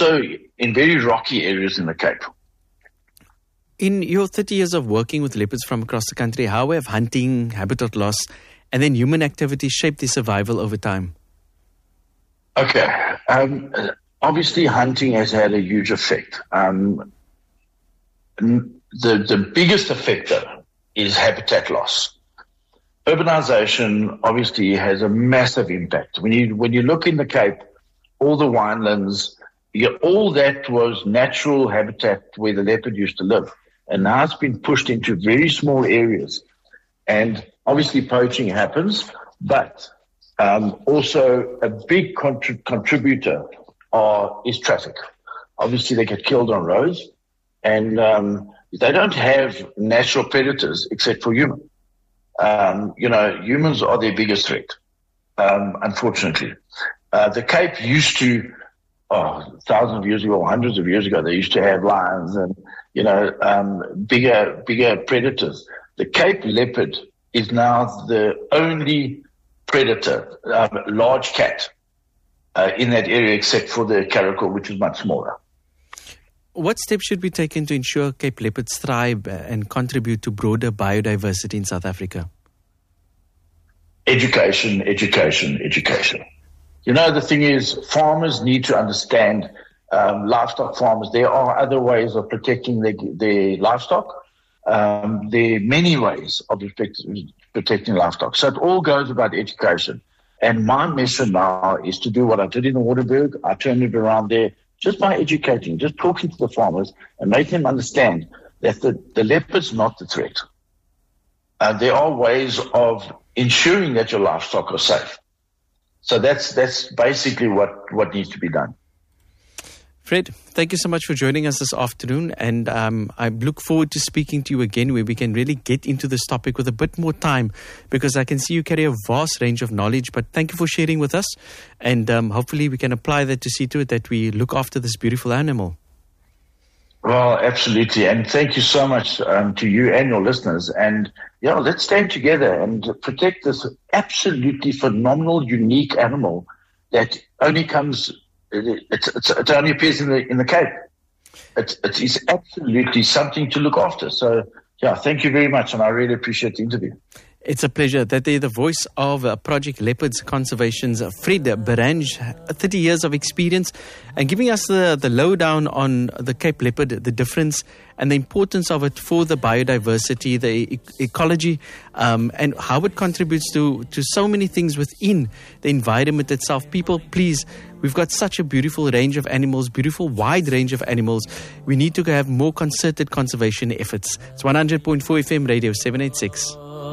also in very rocky areas in the Cape. In your 30 years of working with leopards from across the country, how have hunting, habitat loss, and then human activities shaped their survival over time? Okay. Obviously, hunting has had a huge effect. The biggest effect, though, is habitat loss. Urbanization obviously has a massive impact. When you look in the Cape, all the winelands, all that was natural habitat where the leopard used to live. And now it's been pushed into very small areas. And obviously poaching happens, but also a big contributor is traffic. Obviously they get killed on roads, and they don't have natural predators except for humans. Humans are their biggest threat, unfortunately. The Cape used to, thousands of years ago, hundreds of years ago, they used to have lions and, bigger predators. The Cape leopard is now the only predator, large cat, in that area except for the caracal, which is much smaller. What steps should be taken to ensure Cape leopards thrive and contribute to broader biodiversity in South Africa? Education. The thing is, farmers need to understand, livestock farmers, there are other ways of protecting their livestock. There are many ways of protecting livestock. So it all goes about education. And my mission now is to do what I did in the Waterberg. I turned it around there just by educating, just talking to the farmers and making them understand that the leopard's not the threat. There are ways of ensuring that your livestock are safe. So that's basically what needs to be done. Fred, thank you so much for joining us this afternoon, and I look forward to speaking to you again where we can really get into this topic with a bit more time, because I can see you carry a vast range of knowledge. But thank you for sharing with us, and hopefully we can apply that to see to it that we look after this beautiful animal. Well, absolutely, and thank you so much to you and your listeners. And let's stand together and protect this absolutely phenomenal, unique animal that only comes. It only appears in the Cape. It is absolutely something to look after. So, thank you very much, and I really appreciate the interview. It's a pleasure. That is the voice of Project Leopards Conservation's Fred Berange, 30 years of experience, and giving us the lowdown on the Cape leopard, the difference and the importance of it for the biodiversity, the ecology, and how it contributes to so many things within the environment itself. People, please, we've got such a beautiful range of animals, beautiful wide range of animals. We need to have more concerted conservation efforts. It's 100.4 FM Radio 786.